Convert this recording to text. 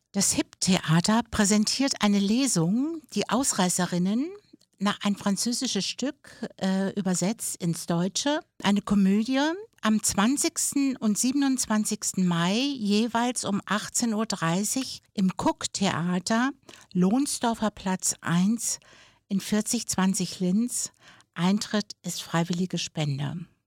Das HIP-Theater präsentiert eine Lesung, die Ausreißerinnen, ein französisches Stück, übersetzt ins Deutsche, eine Komödie, am 20. und 27. Mai jeweils um 18:30 Uhr im Cook-Theater, Lohnsdorfer Platz 1 in 4020 Linz. Eintritt ist freiwillige Spende.